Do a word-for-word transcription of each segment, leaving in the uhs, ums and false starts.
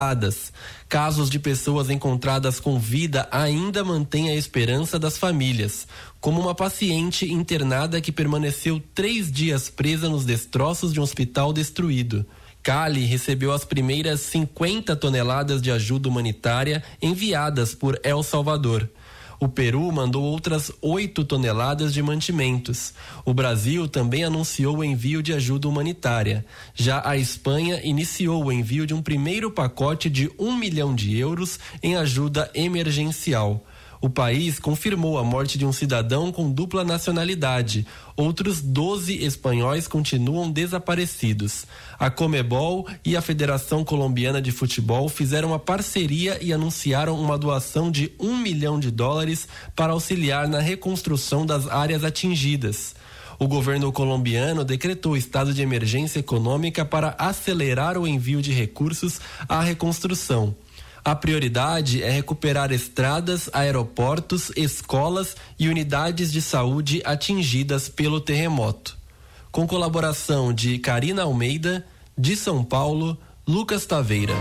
Casos de pessoas encontradas com vida ainda mantêm a esperança das famílias, como uma paciente internada que permaneceu três dias presa nos destroços de um hospital destruído. Cali recebeu as primeiras cinquenta toneladas de ajuda humanitária enviadas por El Salvador. O Peru mandou outras oito toneladas de mantimentos. O Brasil também anunciou o envio de ajuda humanitária. Já a Espanha iniciou o envio de um primeiro pacote de um milhão de euros em ajuda emergencial. O país confirmou a morte de um cidadão com dupla nacionalidade. Outros doze espanhóis continuam desaparecidos. A Conmebol e a Federação Colombiana de Futebol fizeram uma parceria e anunciaram uma doação de um milhão de dólares para auxiliar na reconstrução das áreas atingidas. O governo colombiano decretou estado de emergência econômica para acelerar o envio de recursos à reconstrução. A prioridade é recuperar estradas, aeroportos, escolas e unidades de saúde atingidas pelo terremoto. Com colaboração de Karina Almeida, de São Paulo, Lucas Taveira.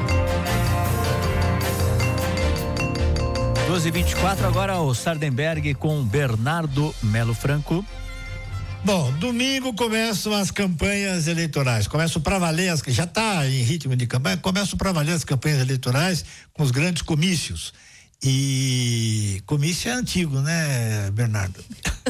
doze e vinte e quatro, agora o Sardenberg com Bernardo Melo Franco. Bom, domingo começam as campanhas eleitorais, começam para valer, as, já está em ritmo de campanha, começam para valer as campanhas eleitorais com os grandes comícios. E comício é antigo, né, Bernardo?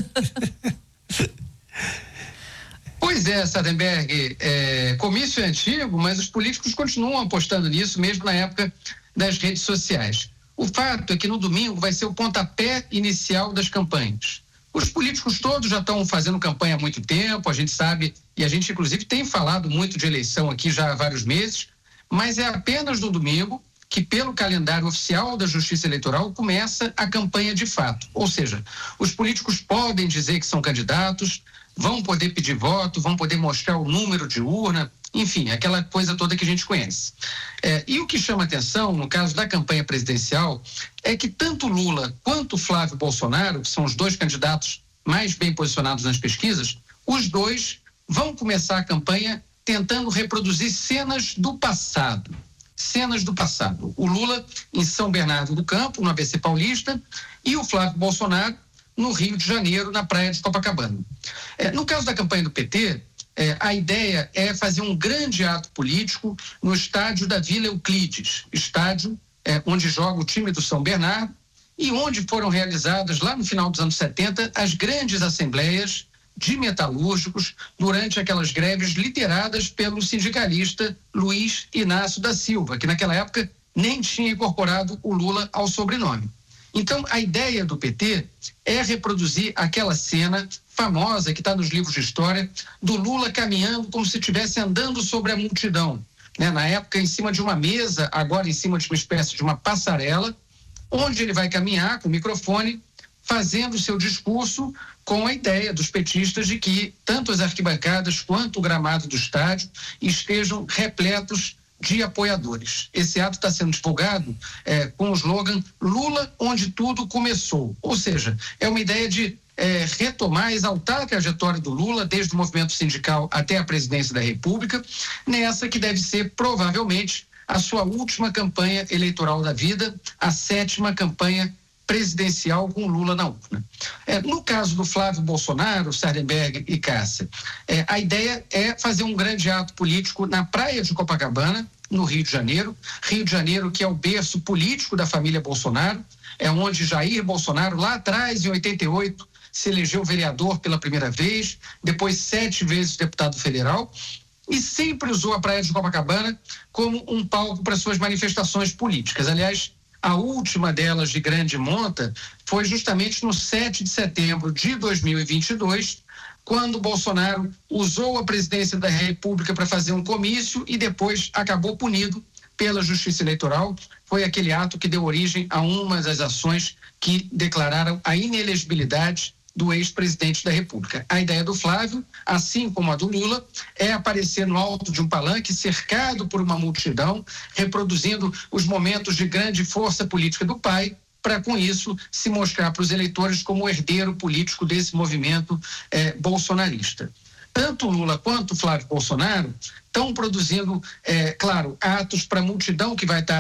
Pois é, Sardenberg, é, comício é antigo, mas os políticos continuam apostando nisso, mesmo na época das redes sociais. O fato é que no domingo vai ser o pontapé inicial das campanhas. Os políticos todos já estão fazendo campanha há muito tempo, a gente sabe, e a gente inclusive tem falado muito de eleição aqui já há vários meses, mas é apenas no domingo que, pelo calendário oficial da Justiça Eleitoral, começa a campanha de fato. Ou seja, os políticos podem dizer que são candidatos, vão poder pedir voto, vão poder mostrar o número de urna, enfim, aquela coisa toda que a gente conhece. É, e o que chama atenção, no caso da campanha presidencial, é que tanto Lula quanto Flávio Bolsonaro, que são os dois candidatos mais bem posicionados nas pesquisas, os dois vão começar a campanha tentando reproduzir cenas do passado. Cenas do passado. O Lula em São Bernardo do Campo, no A B C Paulista, e o Flávio Bolsonaro no Rio de Janeiro, na praia de Copacabana. É, no caso da campanha do P T, É, a ideia é fazer um grande ato político no estádio da Vila Euclides, estádio é, onde joga o time do São Bernardo e onde foram realizadas, lá no final dos anos setenta, as grandes assembleias de metalúrgicos durante aquelas greves lideradas pelo sindicalista Luiz Inácio da Silva, que naquela época nem tinha incorporado o Lula ao sobrenome. Então, a ideia do P T é reproduzir aquela cena famosa que está nos livros de história do Lula caminhando como se estivesse andando sobre a multidão, né? Na época em cima de uma mesa, agora em cima de uma espécie de uma passarela, onde ele vai caminhar com o microfone, fazendo seu discurso com a ideia dos petistas de que tanto as arquibancadas quanto o gramado do estádio estejam repletos de apoiadores. Esse ato está sendo divulgado é, com o slogan Lula onde tudo começou, ou seja, é uma ideia de é, retomar, exaltar a trajetória do Lula desde o movimento sindical até a presidência da República, nessa que deve ser provavelmente a sua última campanha eleitoral da vida, a sétima campanha presidencial com Lula na urna. É, no caso do Flávio Bolsonaro, Sardenberg e Cássia, é, a ideia é fazer um grande ato político na praia de Copacabana, no Rio de Janeiro. Rio de Janeiro, que é o berço político da família Bolsonaro, é onde Jair Bolsonaro, lá atrás, em oitenta e oito, se elegeu vereador pela primeira vez, depois sete vezes deputado federal, e sempre usou a praia de Copacabana como um palco para suas manifestações políticas. Aliás, a última delas de grande monta foi justamente no sete de setembro de dois mil e vinte e dois, quando Bolsonaro usou a presidência da República para fazer um comício e depois acabou punido pela Justiça Eleitoral. Foi aquele ato que deu origem a uma das ações que declararam a inelegibilidade do ex-presidente da República. A ideia do Flávio, assim como a do Lula, é aparecer no alto de um palanque, cercado por uma multidão, reproduzindo os momentos de grande força política do pai, para com isso se mostrar para os eleitores como o herdeiro político desse movimento eh, bolsonarista. Tanto Lula quanto Flávio Bolsonaro estão produzindo, eh, claro, atos para a multidão que vai estar